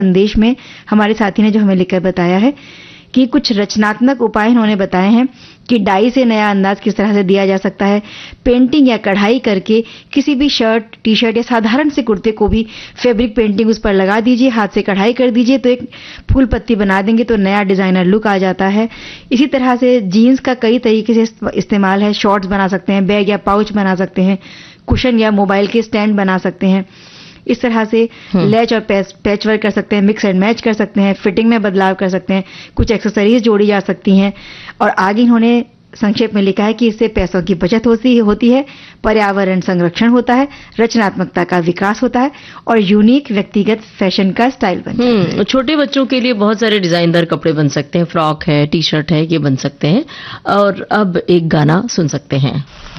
संदेश में हमारे साथी ने जो हमें लिखकर बताया है कि कुछ रचनात्मक उपाय उन्होंने बताए हैं कि डाई से नया अंदाज किस तरह से दिया जा सकता है। पेंटिंग या कढ़ाई करके किसी भी शर्ट, टी शर्ट या साधारण से कुर्ते को भी फैब्रिक पेंटिंग उस पर लगा दीजिए, हाथ से कढ़ाई कर दीजिए तो एक फूल पत्ती बना देंगे तो नया डिजाइनर लुक आ जाता है। इसी तरह से जीन्स का कई तरीके से इस्तेमाल है। शॉर्ट्स बना सकते हैं, बैग या पाउच बना सकते हैं, कुशन या मोबाइल के स्टैंड बना सकते हैं। इस तरह से लैच और पैच वर्क कर सकते हैं, मिक्स एंड मैच कर सकते हैं, फिटिंग में बदलाव कर सकते हैं, कुछ एक्सेसरीज जोड़ी जा सकती हैं। और आगे इन्होंने संक्षेप में लिखा है कि इससे पैसों की बचत होती है, पर्यावरण संरक्षण होता है, रचनात्मकता का विकास होता है और यूनिक व्यक्तिगत फैशन का स्टाइल बनता है। छोटे बच्चों के लिए बहुत सारे डिजाइनदार कपड़े बन सकते हैं, फ्रॉक है, टी शर्ट है, ये बन सकते हैं। और अब एक गाना सुन सकते हैं।